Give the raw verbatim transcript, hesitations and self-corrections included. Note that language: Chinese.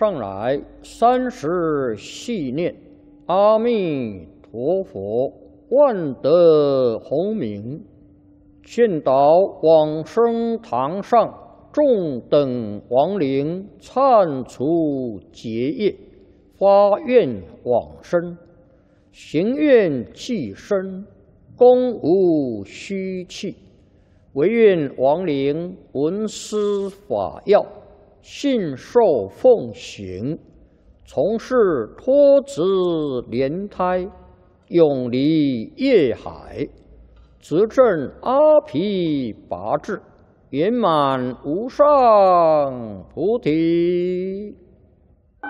上来三十细念，阿弥陀佛，万德洪名，见到往生堂上众等亡灵忏除结业，发愿往生，行愿济身，功无虚弃，唯愿亡灵闻思法要，信受奉行，从事脱子莲胎，永离业海，执证阿毗跋致，圆满无上菩提。